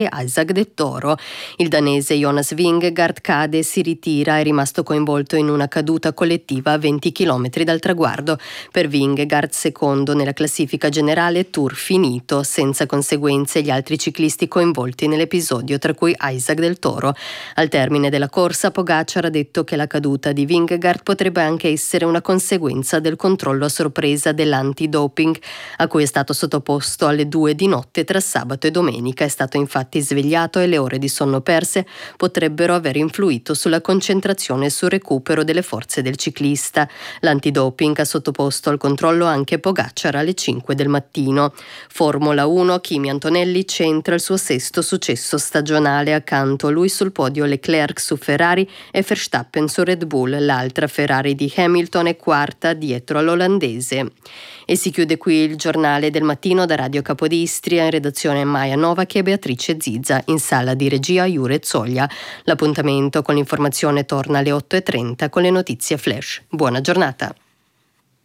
Isaac del Toro. Il danese Jonas Vingegaard cade e si ritira, è rimasto coinvolto in una caduta collettiva a 20 km dal traguardo. Per Vingegaard, secondo nella classifica generale, tour finito, senza conseguenze gli altri ciclisti coinvolti nell'episodio, tra cui Isaac del Toro. Al termine della corsa, Pogacar ha detto che la caduta di Vingegaard potrebbe anche essere una conseguenza del controllo a sorpresa dell'antidoping, a cui è stato sottoposto alle 2 di notte tra sabato e domenica. È stato infatti svegliato e le ore di sonno perse potrebbero aver influito sulla concentrazione e sul recupero delle forze del ciclista. L'antidoping ha sottoposto al controllo anche Pogacar alle 5 del mattino. Formula 1, Kimi Antonelli centra il suo 6° successo stagionale, accanto a lui sul podio Leclerc su Ferrari e Verstappen su Red Bull. L'altra Ferrari di Hamilton è quarta dietro all'olandese. E si chiude qui il giornale del mattino da Radio Capodistria, in redazione Maia Novak e Beatrice Zizza, in sala di regia Jure Zoglia. L'appuntamento con l'informazione torna alle 8:30 con le notizie flash. Buona giornata.